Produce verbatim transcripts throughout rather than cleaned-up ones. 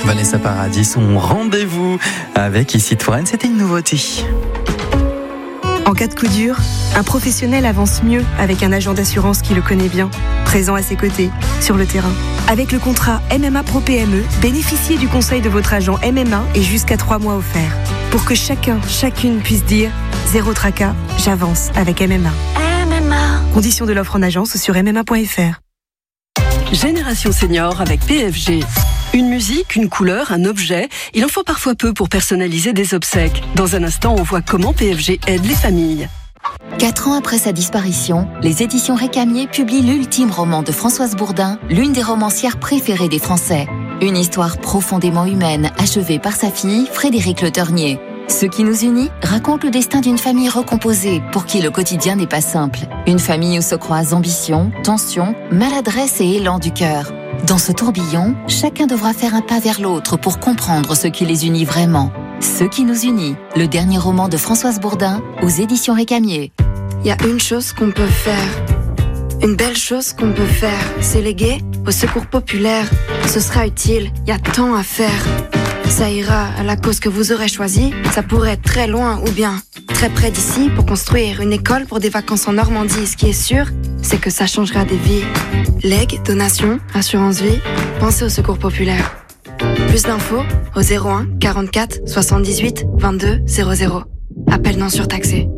Vanessa Paradis, son rendez-vous avec Ici Touraine, c'était une nouveauté. En cas de coup dur, un professionnel avance mieux avec un agent d'assurance qui le connaît bien, présent à ses côtés, sur le terrain. Avec le contrat M M A Pro P M E, bénéficiez du conseil de votre agent M M A et jusqu'à trois mois offerts. Pour que chacun, chacune puisse dire « Zéro tracas, j'avance avec M M A ». M M A. Conditions de l'offre en agence sur m m a point f r. Génération Senior avec P F G. Une musique, une couleur, un objet, il en faut parfois peu pour personnaliser des obsèques. Dans un instant, on voit comment P F G aide les familles. Quatre ans après sa disparition, les éditions Récamier publient l'ultime roman de Françoise Bourdin, l'une des romancières préférées des Français. Une histoire profondément humaine, achevée par sa fille, Frédérique Le Ternier. Ce qui nous unit raconte le destin d'une famille recomposée, pour qui le quotidien n'est pas simple. Une famille où se croisent ambition, tension, maladresse et élan du cœur. Dans ce tourbillon, chacun devra faire un pas vers l'autre pour comprendre ce qui les unit vraiment. Ce qui nous unit, le dernier roman de Françoise Bourdin, aux éditions Récamier. Il y a une chose qu'on peut faire, une belle chose qu'on peut faire, c'est léguer au secours populaire. Ce sera utile, il y a tant à faire. Ça ira à la cause que vous aurez choisie, ça pourrait être très loin ou bien très près d'ici pour construire une école pour des vacances en Normandie. Ce qui est sûr, c'est que ça changera des vies. Legs, donations, assurance vie, pensez au secours populaire. Plus d'infos au zéro un quarante-quatre soixante-dix-huit vingt-deux zéro zéro. Appel non surtaxé.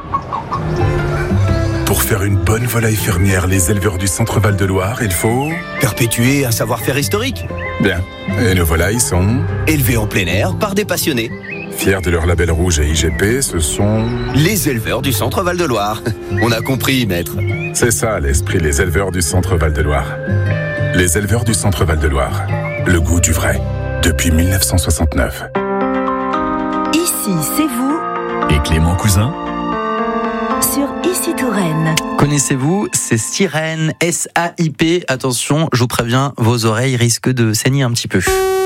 Pour faire une bonne volaille fermière, les éleveurs du Centre Val de Loire, il faut... perpétuer un savoir-faire historique. Bien. Et nos volailles sont... élevées en plein air par des passionnés. Fiers de leur label rouge et I G P, ce sont... les éleveurs du Centre Val de Loire. On a compris, maître. C'est ça, l'esprit, les éleveurs du Centre Val de Loire. Les éleveurs du Centre Val de Loire. Le goût du vrai. Depuis mille neuf cent soixante-neuf. Ici, c'est vous. Et Clément Cousin. Sur Ici Touraine. Connaissez-vous ces sirènes S A I P? Attention, je vous préviens, vos oreilles risquent de saigner un petit peu.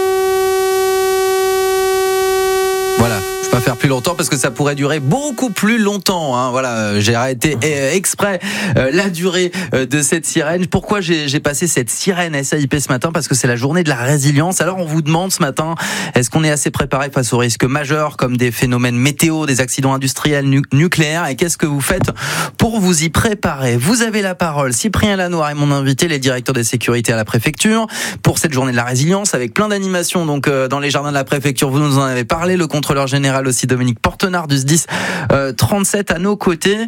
Voilà, je ne vais pas faire plus longtemps parce que ça pourrait durer beaucoup plus longtemps. Hein. Voilà, j'ai arrêté exprès euh, la durée euh, de cette sirène. Pourquoi j'ai, j'ai passé cette sirène S A I P ce matin? Parce que c'est la journée de la résilience. Alors on vous demande ce matin, est-ce qu'on est assez préparé face aux risques majeurs comme des phénomènes météo, des accidents industriels, nu- nucléaires? Et qu'est-ce que vous faites pour vous y préparer? Vous avez la parole. Cyprien Lanoir est mon invité, les directeurs des sécurités à la préfecture, pour cette journée de la résilience avec plein d'animations. Donc euh, dans les jardins de la préfecture, vous nous en avez parlé. Le contrôleur général aussi, Dominique Portenard du S D I S euh, trente-sept à nos côtés.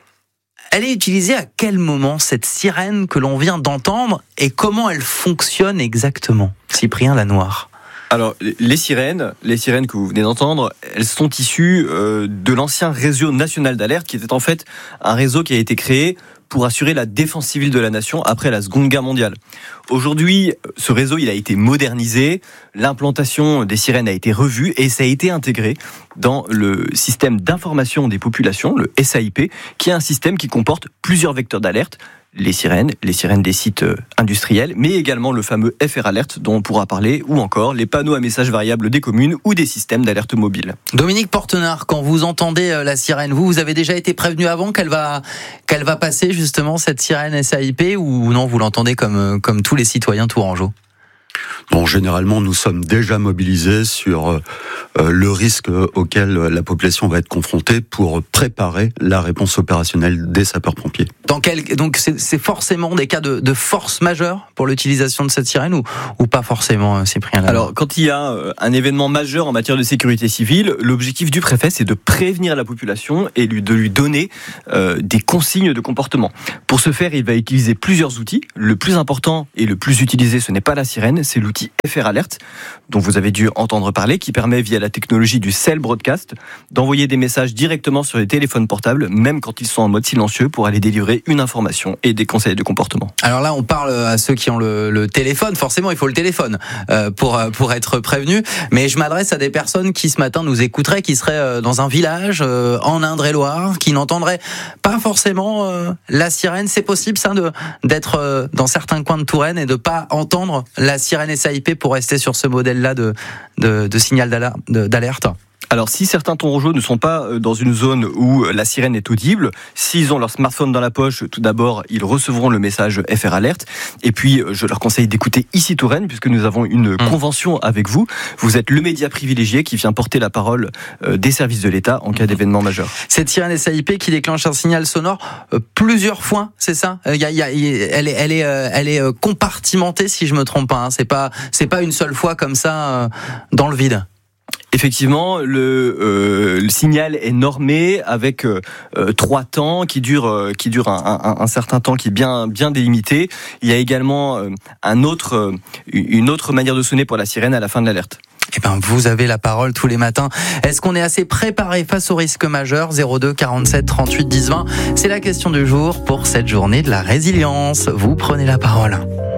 Elle est utilisée à quel moment, cette sirène que l'on vient d'entendre, et comment elle fonctionne exactement? Cyprien Lanoir. Alors, les sirènes, les sirènes que vous venez d'entendre, elles sont issues euh, de l'ancien réseau national d'alerte, qui était en fait un réseau qui a été créé pour assurer la défense civile de la nation après la Seconde Guerre mondiale. Aujourd'hui, ce réseau, il a été modernisé, l'implantation des sirènes a été revue et ça a été intégré dans le système d'information des populations, le S A I P, qui est un système qui comporte plusieurs vecteurs d'alerte. Les sirènes, les sirènes des sites industriels, mais également le fameux F R Alert dont on pourra parler, ou encore les panneaux à messages variables des communes ou des systèmes d'alerte mobile. Dominique Portenard, quand vous entendez la sirène, vous, vous avez déjà été prévenu avant qu'elle va, qu'elle va passer justement cette sirène S A I P, ou non, vous l'entendez comme, comme tous les citoyens tourangeaux? Bon, généralement, nous sommes déjà mobilisés sur euh, le risque auquel la population va être confrontée pour préparer la réponse opérationnelle des sapeurs-pompiers. Dans quel, donc c'est, c'est forcément des cas de, de force majeure pour l'utilisation de cette sirène ou, ou pas forcément, Cyprien? Alors, quand il y a un événement majeur en matière de sécurité civile, l'objectif du préfet, c'est de prévenir la population et lui, de lui donner euh, des consignes de comportement. Pour ce faire, il va utiliser plusieurs outils. Le plus important et le plus utilisé, ce n'est pas la sirène, c'est l'outil F R Alert, dont vous avez dû entendre parler, qui permet, via la technologie du Cell Broadcast, d'envoyer des messages directement sur les téléphones portables, même quand ils sont en mode silencieux, pour aller délivrer une information et des conseils de comportement. Alors là, on parle à ceux qui ont le, le téléphone. Forcément, il faut le téléphone euh, pour, pour être prévenu. Mais je m'adresse à des personnes qui, ce matin, nous écouteraient, qui seraient dans un village euh, en Indre-et-Loire, qui n'entendraient pas forcément euh, la sirène. C'est possible, ça, de, d'être euh, dans certains coins de Touraine et de pas entendre la sirène S A I P pour rester sur ce modèle-là de, de, de signal d'alerte? Alors, si certains tons rougeaux ne sont pas dans une zone où la sirène est audible, s'ils ont leur smartphone dans la poche, tout d'abord, ils recevront le message F R Alert. Et puis, je leur conseille d'écouter Ici Touraine, puisque nous avons une mmh. convention avec vous. Vous êtes le média privilégié qui vient porter la parole des services de l'État en cas mmh. d'événement majeur. Cette sirène S A I P qui déclenche un signal sonore euh, plusieurs fois, c'est ça il y a, il y a, elle est, elle est, euh, elle est compartimentée, si je me trompe pas. Hein. C'est pas, c'est pas une seule fois comme ça euh, dans le vide. Effectivement, le, euh, le signal est normé avec euh, trois temps qui durent, euh, qui durent un, un, un certain temps qui est bien, bien délimité. Il y a également euh, un autre, euh, une autre manière de sonner pour la sirène à la fin de l'alerte. Eh ben, vous avez la parole tous les matins. Est-ce qu'on est assez préparé face aux risques majeurs ? zéro deux quarante-sept trente-huit dix vingt. C'est la question du jour pour cette journée de la résilience. Vous prenez la parole.